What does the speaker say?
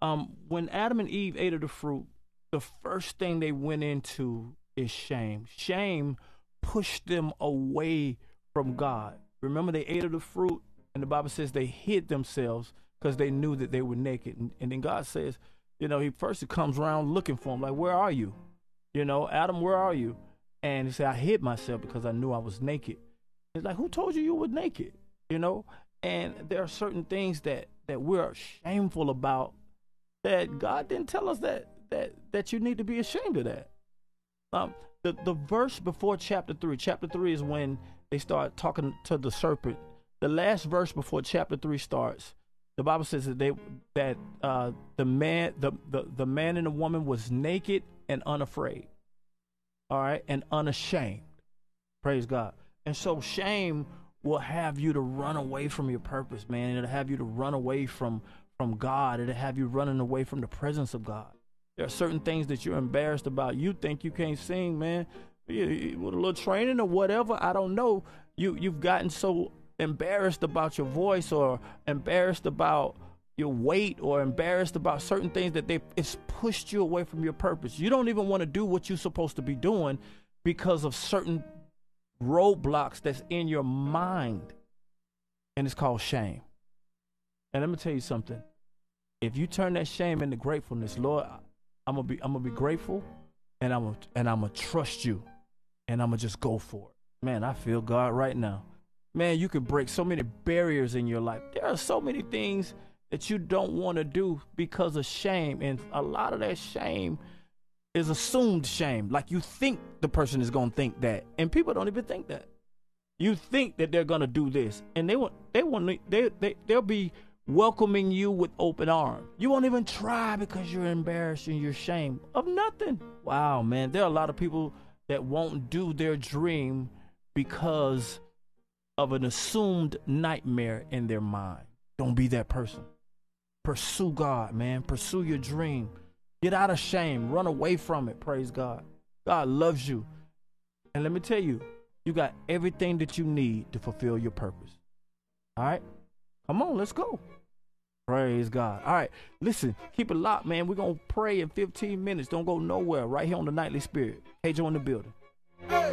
When Adam and Eve ate of the fruit, the first thing they went into is shame. Shame pushed them away from God. Remember, they ate of the fruit, and the Bible says they hid themselves because they knew that they were naked. And then God says, he first comes around looking for them, like, where are you? Adam, where are you? And he said, I hid myself because I knew I was naked. It's like, who told you were naked? And there are certain things that we're shameful about that God didn't tell us that you need to be ashamed of that. The verse before chapter 3 is when they start talking to the serpent. The last verse before chapter 3 starts, the Bible says that the man and the woman was naked and unafraid. All right, and unashamed. Praise God. And so shame will have you to run away from your purpose, man. It'll have you to run away from God. It'll have you running away from the presence of God. There are certain things that you're embarrassed about. You think you can't sing, man. With a little training or whatever, I don't know. You've gotten so embarrassed about your voice, or embarrassed about your weight, or embarrassed about certain things that it's pushed you away from your purpose. You don't even want to do what you're supposed to be doing because of certain roadblocks that's in your mind, and it's called shame. And let me tell you something. If you turn that shame into gratefulness, Lord, I'm gonna be grateful, and I'm gonna trust you, and I'm gonna just go for it. Man, I feel God right now. Man, you can break so many barriers in your life. There are so many things that you don't want to do because of shame, and a lot of that shame is assumed shame. Like, you think the person is gonna think that, and people don't even think that. You think that they're gonna do this, and they'll be welcoming you with open arms. You won't even try because you're embarrassed and you're ashamed of nothing. Wow, man, there are a lot of people that won't do their dream because of an assumed nightmare in their mind. Don't be that person. Pursue God, man. Pursue your dream. Get out of shame. Run away from it. Praise God. God loves you. And let me tell you, you got everything that you need to fulfill your purpose. All right? Come on, let's go. Praise God. All right, listen, keep it locked, man. We're going to pray in 15 minutes. Don't go nowhere. Right here on the Nightly Spirit. KJO in the building.